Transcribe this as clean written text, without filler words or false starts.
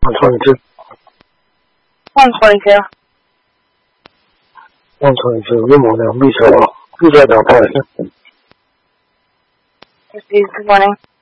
122. 122. 122. Good morning. Lisa. Who's that down there? Good morning.